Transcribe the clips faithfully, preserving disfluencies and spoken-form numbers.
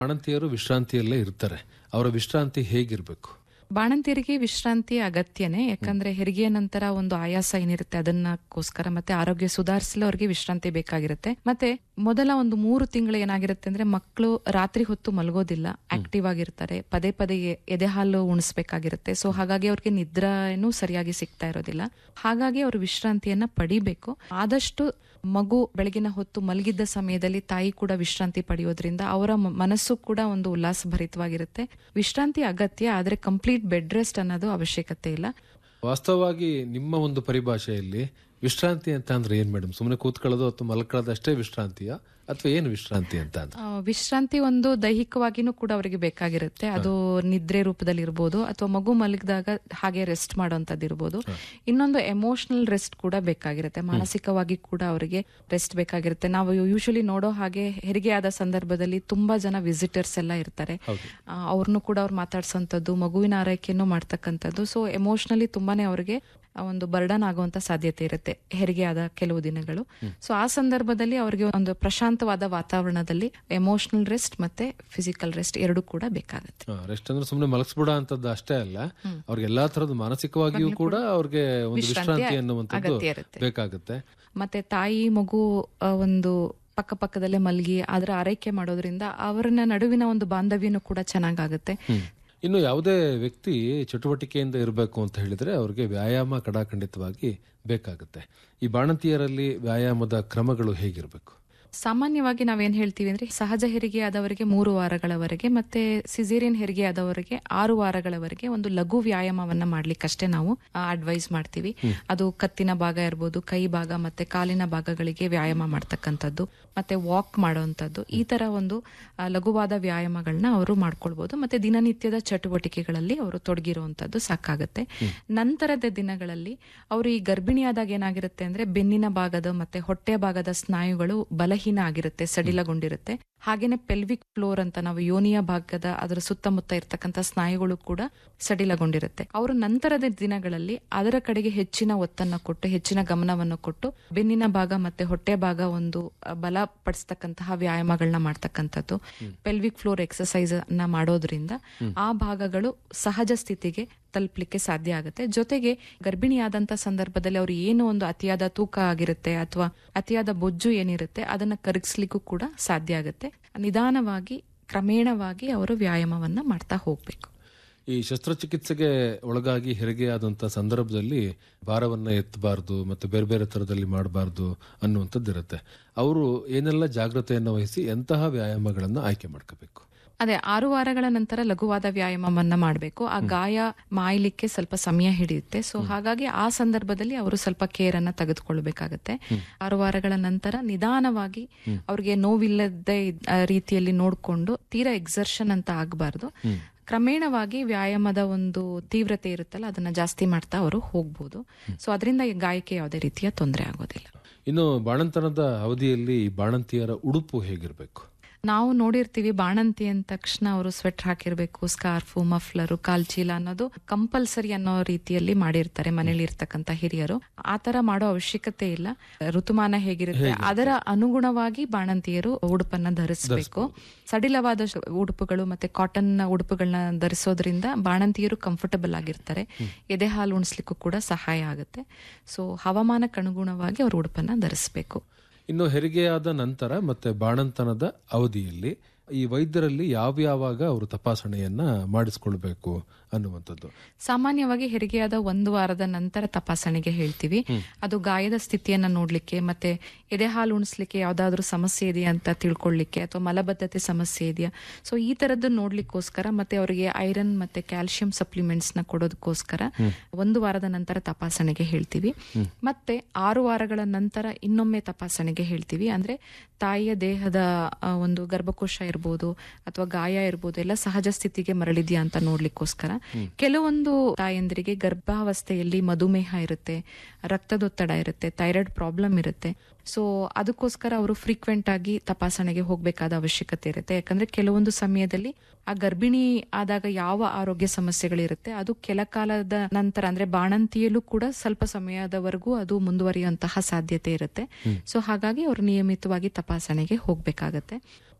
ಬಾಣಂತಿಯರು ವಿಶ್ರಾಂತಿಯಲ್ಲೇ ಇರ್ತಾರೆ, ಅವರ ವಿಶ್ರಾಂತಿ ಹೇಗಿರ್ಬೇಕು? ಬಾಣಂತಿಯರಿಗೆ ವಿಶ್ರಾಂತಿ ಅಗತ್ಯನೇ, ಯಾಕಂದ್ರೆ ಹೆರಿಗೆಯ ನಂತರ ಒಂದು ಆಯಾಸ ಏನಿರುತ್ತೆ ಅದನ್ನಕ್ಕೋಸ್ಕರ ಮತ್ತೆ ಆರೋಗ್ಯ ಸುಧಾರಿಸಲು ಅವರಿಗೆ ವಿಶ್ರಾಂತಿ ಬೇಕಾಗಿರುತ್ತೆ. ಮತ್ತೆ ಮೊದಲ ಒಂದು ಮೂರು ತಿಂಗಳು ಏನಾಗಿರುತ್ತೆ ಅಂದ್ರೆ ಮಕ್ಕಳು ರಾತ್ರಿ ಹೊತ್ತು ಮಲಗೋದಿಲ್ಲ, ಆಕ್ಟಿವ್ ಆಗಿರ್ತಾರೆ, ಪದೇ ಪದೇ ಎದೆ ಹಾಲು ಉಣಿಸ್ಬೇಕಾಗಿರುತ್ತೆ. ಸೊ ಹಾಗಾಗಿ ಅವ್ರಿಗೆ ನಿದ್ರೇನು ಸರಿಯಾಗಿ ಸಿಗ್ತಾ ಇರೋದಿಲ್ಲ. ಹಾಗಾಗಿ ಅವರು ವಿಶ್ರಾಂತಿಯನ್ನ ಪಡಿಬೇಕು. ಆದಷ್ಟು ಮಗು ಬೆಳಗಿನ ಹೊತ್ತು ಮಲಗಿದ್ದ ಸಮಯದಲ್ಲಿ ತಾಯಿ ಕೂಡ ವಿಶ್ರಾಂತಿ ಪಡೆಯೋದ್ರಿಂದ ಅವರ ಮನಸ್ಸು ಕೂಡ ಒಂದು ಉಲ್ಲಾಸ ಭರಿತವಾಗಿರುತ್ತೆ. ವಿಶ್ರಾಂತಿ ಅಗತ್ಯ, ಆದ್ರೆ ಕಂಪ್ಲೀಟ್ ಬೆಡ್ ರೆಸ್ಟ್ ಅನ್ನೋದು ಅವಶ್ಯಕತೆ ಇಲ್ಲ. ವಾಸ್ತವವಾಗಿ ನಿಮ್ಮ ಒಂದು ಪರಿಭಾಷೆಯಲ್ಲಿ ವಿಶ್ರಾಂತಿ ಅಂತ ಅಂದ್ರೆ ಏನ್ ಮೇಡಮ್? ಸುಮ್ಮನೆ ಕೂತ್ಕೊಳ್ಳೋದು ಅಥವಾ ಮಲ್ಕೊಳ್ಳೋದು ಅಷ್ಟೇ ವಿಶ್ರಾಂತಿಯ, ಅಥವಾ ಏನು ವಿಶ್ರಾಂತಿ ಅಂತ? ವಿಶ್ರಾಂತಿ ಒಂದು ದೈಹಿಕವಾಗಿನೂ ಕೂಡ ಅವರಿಗೆ ಬೇಕಾಗಿರುತ್ತೆ. ಅದು ನಿದ್ರೆ ರೂಪದಲ್ಲಿ ಇರ್ಬೋದು, ಅಥವಾ ಮಗು ಮಲಗಿದಾಗ ಹಾಗೆ ರೆಸ್ಟ್ ಮಾಡೋಂಥದ್ದು ಇರ್ಬೋದು. ಇನ್ನೊಂದು ಎಮೋಷನಲ್ ರೆಸ್ಟ್ ಕೂಡ ಬೇಕಾಗಿರುತ್ತೆ, ಮಾನಸಿಕವಾಗಿ ಕೂಡ ಅವರಿಗೆ ರೆಸ್ಟ್ ಬೇಕಾಗಿರುತ್ತೆ. ನಾವು ಯೂಶಲಿ ನೋಡೋ ಹಾಗೆ ಹೆರಿಗೆ ಆದ ಸಂದರ್ಭದಲ್ಲಿ ತುಂಬಾ ಜನ ವಿಸಿಟರ್ಸ್ ಎಲ್ಲ ಇರ್ತಾರೆ, ಅವ್ರನ್ನು ಕೂಡ ಅವ್ರು ಮಾತಾಡ್ಸೋಂಥದ್ದು, ಮಗುವಿನ ಆರೈಕೆಯನ್ನು ಮಾಡ್ತಕ್ಕಂಥದ್ದು. ಸೊ ಎಮೋಷನಲಿ ತುಂಬಾನೇ ಅವ್ರಿಗೆ ಒಂದು ಬರ್ಡನ್ ಆಗುವಂತ ಸಾಧ್ಯತೆ ಇರುತ್ತೆ ಹೆರಿಗೆ ಆದ ಕೆಲವು ದಿನಗಳು. ಸೊ ಆ ಸಂದರ್ಭದಲ್ಲಿ ಅವರಿಗೆ ಒಂದು ಪ್ರಶಾಂತವಾದ ವಾತಾವರಣದಲ್ಲಿ ಎಮೋಷನಲ್ ರೆಸ್ಟ್ ಮತ್ತೆ ಫಿಸಿಕಲ್ ರೆಸ್ಟ್ ಎರಡು ಕೂಡ ಬೇಕಾಗುತ್ತೆ. ರೆಸ್ಟ್ ಅಂದ್ರೆ ಸುಮ್ಮನೆ ಮಲಗಿಸ್ಬಿಡ ಅಂತದ್ದು ಅಷ್ಟೇ ಅಲ್ಲ, ಅವ್ರಿಗೆ ಎಲ್ಲಾ ತರದ ಮಾನಸಿಕವಾಗಿಯೂ ಕೂಡ ಅವ್ರಿಗೆ ಒಂದು ವಿಶ್ರಾಂತಿ ಅನ್ನುವಂಥದ್ದು ಬೇಕಾಗುತ್ತೆ. ಮತ್ತೆ ತಾಯಿ ಮಗು ಒಂದು ಪಕ್ಕ ಪಕ್ಕದಲ್ಲೇ ಮಲಗಿ ಅದರ ಆರೈಕೆ ಮಾಡೋದ್ರಿಂದ ಅವರ ನಡುವಿನ ಒಂದು ಬಾಂಧವ್ಯನೂ ಕೂಡ ಚೆನ್ನಾಗಾಗುತ್ತೆ. ಇನ್ನು ಯಾವುದೇ ವ್ಯಕ್ತಿ ಚಟುವಟಿಕೆಯಿಂದ ಇರಬೇಕು ಅಂತ ಹೇಳಿದ್ರೆ ಅವ್ರಿಗೆ ವ್ಯಾಯಾಮ ಕಡಾಖಂಡಿತವಾಗಿ ಬೇಕಾಗುತ್ತೆ. ಈ ಬಾಣಂತಿಯರಲ್ಲಿ ವ್ಯಾಯಾಮದ ಕ್ರಮಗಳು ಹೇಗಿರಬೇಕು? ಸಾಮಾನ್ಯವಾಗಿ ನಾವೇನ್ ಹೇಳ್ತೀವಿ ಅಂದ್ರೆ ಸಹಜ ಹೆರಿಗೆ ಆದವರಿಗೆ ಮೂರು ವಾರಗಳವರೆಗೆ ಮತ್ತೆ ಸಿಸೇರಿಯನ್ ಹೆರಿಗೆ ಆದವರಿಗೆ ಆರು ವಾರಗಳವರೆಗೆ ಒಂದು ಲಘು ವ್ಯಾಯಾಮವನ್ನ ಮಾಡ್ಲಿಕ್ಕಷ್ಟೇ ನಾವು ಅಡ್ವೈಸ್ ಮಾಡ್ತೀವಿ. ಅದು ಕತ್ತಿನ ಭಾಗ ಇರ್ಬೋದು, ಕೈ ಭಾಗ ಮತ್ತೆ ಕಾಲಿನ ಭಾಗಗಳಿಗೆ ವ್ಯಾಯಾಮ ಮಾಡ್ತಕ್ಕಂಥದ್ದು, ಮತ್ತೆ ವಾಕ್ ಮಾಡುವಂತದ್ದು, ಈ ತರ ಒಂದು ಲಘುವಾದ ವ್ಯಾಯಾಮಗಳನ್ನ ಅವರು ಮಾಡ್ಕೊಳ್ಬಹುದು. ಮತ್ತೆ ದಿನನಿತ್ಯದ ಚಟುವಟಿಕೆಗಳಲ್ಲಿ ಅವರು ತೊಡಗಿರುವಂತದ್ದು ಸಾಕಾಗುತ್ತೆ. ನಂತರದ ದಿನಗಳಲ್ಲಿ ಅವರು ಈ ಗರ್ಭಿಣಿಯಾದಾಗ ಏನಾಗಿರುತ್ತೆ ಅಂದ್ರೆ ಬೆನ್ನಿನ ಭಾಗದ ಮತ್ತೆ ಹೊಟ್ಟೆ ಭಾಗದ ಸ್ನಾಯುಗಳು ಬಲ ಆಗಿರುತ್ತೆ, ಸಡಿಲಗೊಂಡಿರುತ್ತೆ. ಹಾಗೇನೆ ಪೆಲ್ವಿಕ್ ಫ್ಲೋರ್ ಅಂತ ನಾವು ಯೋನಿಯ ಭಾಗದ ಅದರ ಸುತ್ತಮುತ್ತ ಇರ್ತಕ್ಕಂಥ ಸ್ನಾಯುಗಳು ಕೂಡ ಸಡಿಲಗೊಂಡಿರುತ್ತೆ. ಅವರು ನಂತರದ ದಿನಗಳಲ್ಲಿ ಅದರ ಕಡೆಗೆ ಹೆಚ್ಚಿನ ಒತ್ತನ್ನು ಕೊಟ್ಟು ಹೆಚ್ಚಿನ ಗಮನವನ್ನು ಕೊಟ್ಟು ಬೆನ್ನಿನ ಭಾಗ ಮತ್ತೆ ಹೊಟ್ಟೆ ಭಾಗ ಒಂದು ಬಲಪಡಿಸ್ತಕ್ಕಂತಹ ವ್ಯಾಯಾಮಗಳನ್ನ ಮಾಡ್ತಕ್ಕಂಥದ್ದು, ಪೆಲ್ವಿಕ್ ಫ್ಲೋರ್ ಎಕ್ಸರ್ಸೈಸ್ ಅನ್ನ ಮಾಡೋದ್ರಿಂದ ಆ ಭಾಗಗಳು ಸಹಜ ಸ್ಥಿತಿಗೆ ತಲುಪಲಿಕ್ಕೆ ಸಾಧ್ಯ ಆಗುತ್ತೆ. ಜೊತೆಗೆ ಗರ್ಭಿಣಿಯಾದಂತ ಸಂದರ್ಭದಲ್ಲಿ ಅವ್ರು ಏನು ಒಂದು ಅತಿಯಾದ ತೂಕ ಆಗಿರುತ್ತೆ ಅಥವಾ ಅತಿಯಾದ ಬೊಜ್ಜು ಏನಿರುತ್ತೆ ಅದನ್ನ ಕರಗಿಸ್ಲಿಕ್ಕೂ ಕೂಡ ಸಾಧ್ಯ ಆಗುತ್ತೆ. ನಿಧಾನವಾಗಿ ಕ್ರಮೇಣವಾಗಿ ಅವರು ವ್ಯಾಯಾಮವನ್ನ ಮಾಡ್ತಾ ಹೋಗ್ಬೇಕು. ಈ ಶಸ್ತ್ರಚಿಕಿತ್ಸೆಗೆ ಒಳಗಾಗಿ ಹೆರಿಗೆ ಆದಂತ ಸಂದರ್ಭದಲ್ಲಿ ಭಾರವನ್ನ ಎತ್ತಬಾರದು ಮತ್ತೆ ಬೇರೆ ಬೇರೆ ತರದಲ್ಲಿ ಮಾಡಬಾರ್ದು ಅನ್ನುವಂಥದ್ದು ಇರುತ್ತೆ. ಅವರು ಏನೆಲ್ಲ ಜಾಗೃತೆಯನ್ನು ವಹಿಸಿ ಎಂತಹ ವ್ಯಾಯಾಮಗಳನ್ನ ಆಯ್ಕೆ ಮಾಡ್ಕೋಬೇಕು? ಅದೇ ಆರು ವಾರಗಳ ನಂತರ ಲಘುವಾದ ವ್ಯಾಯಾಮವನ್ನ ಮಾಡಬೇಕು. ಆ ಗಾಯ ಮಾಯಲಿಕ್ಕೆ ಸ್ವಲ್ಪ ಸಮಯ ಹಿಡಿಯುತ್ತೆ. ಸೊ ಹಾಗಾಗಿ ಆ ಸಂದರ್ಭದಲ್ಲಿ ಅವರು ಸ್ವಲ್ಪ ಕೇರ್ ಅನ್ನ ತೆಗೆದುಕೊಳ್ಬೇಕಾಗತ್ತೆ. ಆರು ವಾರಗಳ ನಂತರ ನಿಧಾನವಾಗಿ ಅವ್ರಿಗೆ ನೋವಿಲ್ಲದ ರೀತಿಯಲ್ಲಿ ನೋಡ್ಕೊಂಡು ತೀರಾ ಎಕ್ಸರ್ಷನ್ ಅಂತ ಆಗಬಾರ್ದು, ಕ್ರಮೇಣವಾಗಿ ವ್ಯಾಯಾಮದ ಒಂದು ತೀವ್ರತೆ ಇರುತ್ತಲ್ಲ ಅದನ್ನ ಜಾಸ್ತಿ ಮಾಡ್ತಾ ಅವರು ಹೋಗ್ಬೋದು. ಸೊ ಅದರಿಂದ ಗಾಯಕ್ಕೆ ಯಾವುದೇ ರೀತಿಯ ತೊಂದರೆ ಆಗೋದಿಲ್ಲ. ಇನ್ನು ಬಾಣಂತನದ ಅವಧಿಯಲ್ಲಿ ಬಾಣಂತಿಯರ ಉಡುಪು ಹೇಗಿರ್ಬೇಕು? ನಾವು ನೋಡಿರ್ತೀವಿ ಬಾಣಂತಿ ಅಂದ ತಕ್ಷಣ ಅವರು ಸ್ವೆಟರ್ ಹಾಕಿರ್ಬೇಕು, ಸ್ಕಾರ್ಫು, ಮಫ್ಲರು, ಕಾಲ್ಚೀಲ ಅನ್ನೋದು ಕಂಪಲ್ಸರಿ ಅನ್ನೋ ರೀತಿಯಲ್ಲಿ ಮಾಡಿರ್ತಾರೆ ಮನೇಲಿ ಇರ್ತಕ್ಕಂಥ ಹಿರಿಯರು. ಆತರ ಮಾಡೋ ಅವಶ್ಯಕತೆ ಇಲ್ಲ. ಋತುಮಾನ ಹೇಗಿರುತ್ತೆ ಅದರ ಅನುಗುಣವಾಗಿ ಬಾಣಂತಿಯರು ಉಡುಪನ್ನ ಧರಿಸಬೇಕು. ಸಡಿಲವಾದ ಉಡುಪುಗಳು ಮತ್ತೆ ಕಾಟನ್ ಉಡುಪುಗಳನ್ನ ಧರಿಸೋದ್ರಿಂದ ಬಾಣಂತಿಯರು ಕಂಫರ್ಟಬಲ್ ಆಗಿರ್ತಾರೆ, ಎದೆ ಹಾಲು ಉಣಿಸ್ಲಿಕ್ಕೂ ಕೂಡ ಸಹಾಯ ಆಗುತ್ತೆ. ಸೊ ಹವಾಮಾನಕ್ಕೆ ಅನುಗುಣವಾಗಿ ಅವರು ಉಡುಪನ್ನ ಧರಿಸಬೇಕು. ಇನ್ನು ಹೆರಿಗೆಯಾದ ನಂತರ ಮತ್ತೆ ಬಾಣಂತನದ ಅವಧಿಯಲ್ಲಿ ಈ ವೈದ್ಯರಲ್ಲಿ ಯಾವ ಯಾವಾಗ ಅವರು ತಪಾಸಣೆಯನ್ನ ಮಾಡಿಸ್ಕೊಳ್ಬೇಕು ಅನ್ನುವಂಥದ್ದು? ಸಾಮಾನ್ಯವಾಗಿ ಹೆರಿಗೆಯಾದ ಒಂದು ವಾರದ ನಂತರ ತಪಾಸಣೆಗೆ ಹೇಳ್ತೀವಿ. ಅದು ಗಾಯದ ಸ್ಥಿತಿಯನ್ನ ನೋಡ್ಲಿಕ್ಕೆ ಮತ್ತೆ ಎದೆ ಹಾಲು ಉಣಿಸ್ಲಿಕ್ಕೆ ಯಾವ್ದಾದ್ರು ಸಮಸ್ಯೆ ಇದೆಯಾ ಅಂತ ತಿಳ್ಕೊಳ್ಳಿಕ್ಕೆ ಅಥವಾ ಮಲಬದ್ಧತೆ ಸಮಸ್ಯೆ ಇದೆಯಾ, ಸೊ ಈ ತರದ್ದು ನೋಡ್ಲಿಕ್ಕೋಸ್ಕರ ಮತ್ತೆ ಅವರಿಗೆ ಐರನ್ ಮತ್ತೆ ಕ್ಯಾಲ್ಸಿಯಂ ಸಪ್ಲಿಮೆಂಟ್ಸ್ ನ ಕೊಡೋದಕ್ಕೋಸ್ಕರ ಒಂದು ವಾರದ ನಂತರ ತಪಾಸಣೆಗೆ ಹೇಳ್ತೀವಿ. ಮತ್ತೆ ಆರು ವಾರಗಳ ನಂತರ ಇನ್ನೊಮ್ಮೆ ತಪಾಸಣೆಗೆ ಹೇಳ್ತೀವಿ. ಅಂದ್ರೆ ತಾಯಿಯ ದೇಹದ ಒಂದು ಗರ್ಭಕೋಶ ಇರ್ಬೋದು ಅಥವಾ ಗಾಯ ಇರ್ಬೋದು ಎಲ್ಲ ಸಹಜ ಸ್ಥಿತಿಗೆ ಮರಳಿದ್ಯಾ ಅಂತ ನೋಡ್ಲಿಕ್ಕೋಸ್ಕರ. ಕೆಲವೊಂದು ತಾಯಂದಿರಿಗೆ ಗರ್ಭಾವಸ್ಥೆಯಲ್ಲಿ ಮಧುಮೇಹ ಇರುತ್ತೆ, ರಕ್ತದೊತ್ತಡ ಇರುತ್ತೆ, ಥೈರಾಯ್ಡ್ ಪ್ರಾಬ್ಲಮ್ ಇರುತ್ತೆ. ಸೊ ಅದಕ್ಕೋಸ್ಕರ ಅವರು ಫ್ರೀಕ್ವೆಂಟ್ ಆಗಿ ತಪಾಸಣೆಗೆ ಹೋಗಬೇಕಾದ ಅವಶ್ಯಕತೆ ಇರುತ್ತೆ. ಯಾಕಂದ್ರೆ ಕೆಲವೊಂದು ಸಮಯದಲ್ಲಿ ಆ ಗರ್ಭಿಣಿ ಆದಾಗ ಯಾವ ಆರೋಗ್ಯ ಸಮಸ್ಯೆಗಳಿರುತ್ತೆ ಅದು ಕೆಲ ಕಾಲದ ನಂತರ ಅಂದ್ರೆ ಬಾಣಂತಿಯಲ್ಲೂ ಕೂಡ ಸ್ವಲ್ಪ ಸಮಯದವರೆಗೂ ಅದು ಮುಂದುವರಿಯುವಂತಹ ಸಾಧ್ಯತೆ ಇರುತ್ತೆ. ಸೊ ಹಾಗಾಗಿ ಅವರು ನಿಯಮಿತವಾಗಿ ತಪಾಸಣೆಗೆ ಹೋಗ್ಬೇಕಾಗತ್ತೆ.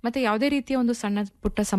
ಮತ್ತೆ ಯಾವುದೇ ರೀತಿಯ ಒಂದು ಸಣ್ಣ ಪುಟ್ಟ